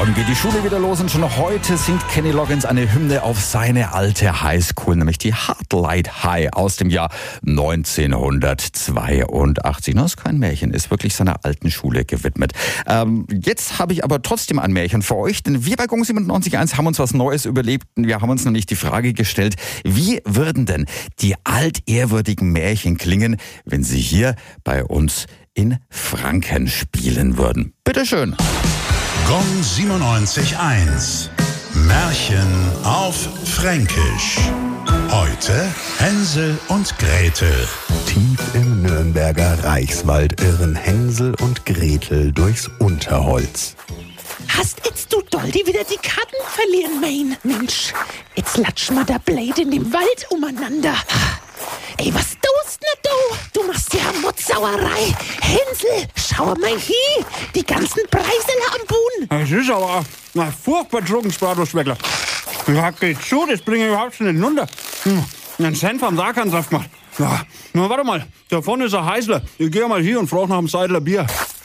Morgen geht die Schule wieder los und schon heute singt Kenny Loggins eine Hymne auf seine alte Highschool, nämlich die Heartlight High aus dem Jahr 1982. Das ist kein Märchen, ist wirklich seiner alten Schule gewidmet. Jetzt habe ich aber trotzdem ein Märchen für euch, denn wir bei Gong 97.1 haben uns was Neues überlegt. Wir haben uns nämlich die Frage gestellt, wie würden denn die altehrwürdigen Märchen klingen, wenn sie hier bei uns in Franken spielen würden? Bitteschön. Gong 97.1 Märchen auf Fränkisch. Heute Hänsel und Gretel. Tief im Nürnberger Reichswald irren Hänsel und Gretel durchs Unterholz. Hast jetzt du Doldi wieder die Karten verlieren, mein Mensch? Jetzt latsch mal der Blade in dem Wald umeinander. Ey, was tust denn du? Du machst ja Mutzsauerei. Hänsel, schau mal hier. Die ganzen Preisele am Buhn. Es ist aber ein furchtbar trunken Bratwurstschmeckler. Ja, geht zu, das bringe ich überhaupt nicht runter. Einen Senf am Sarkansaft gemacht. Ja, na, warte mal, da vorne ist ein Heißler. Ich gehe mal hier und frage nach einem Seidler Bier.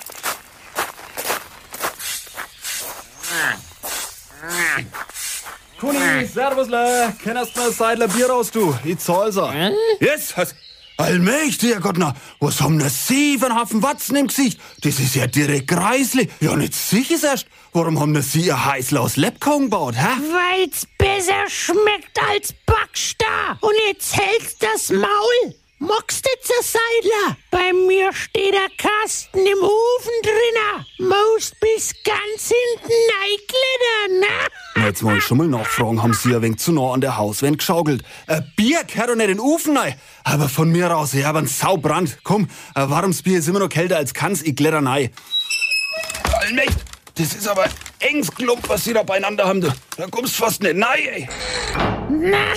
Kuni, servusle, kennst du mal Seidler Bier raus, du? Ich zahl's auch. Yes, allmächtiger Gott, na, was haben denn Sie für einen Haufen Watzen im Gesicht? Das ist ja direkt greislich. Ja, nicht sicher erst. Warum haben denn Sie ein Heißler aus Lebkuchen gebaut, hä? Weil's besser schmeckt als Backstar. Und jetzt hältst das Maul. Mockst jetzt ein Seidler? Bei mir steht der Kasten im Ofen drinne. Musst bis ganz hinten reinklettern, ne? Jetzt mal schon mal nachfragen, haben Sie ein wenig zu nah an der Hauswand geschaukelt? Ein Bier gehört doch nicht in den Ofen rein. Aber von mir aus, ich hab einen Saubrand. Komm, ein warmes Bier ist immer noch kälter als Kanns, ich kletter rein. Allmächt, das ist aber enges Klump, was Sie da beieinander haben. Da kommst fast nicht rein, ey. Na,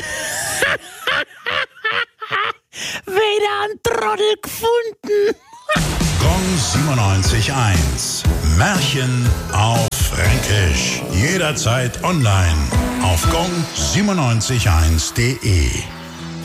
wieder ein Trottel gefunden. Gong 97.1 Märchen auf Fränkisch. Jederzeit online auf gong971.de.